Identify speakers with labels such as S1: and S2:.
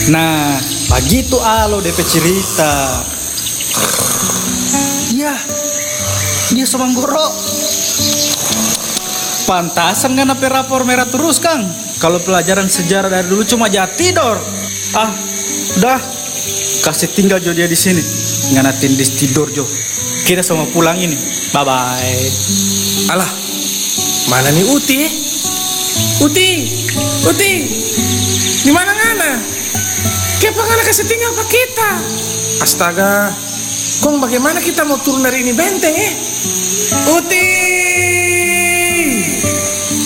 S1: Nah, begitu alo DP cerita. Iya, dia Somanggoro. Pantasan kan apa rapor merah terus, Kang. Kalau pelajaran sejarah dari dulu cuma jat tidur. Ah, udah. Kasih tinggal Jo dia di sini. Nganatin di tidur Jo. Kita semua pulang ini. Bye bye.
S2: Alah, mana nih Uti? Uti, di mana ngana? Kenapa ngana kasih tinggal pak kita? Astaga, kong bagaimana kita mau turun dari ini benteng? Uti!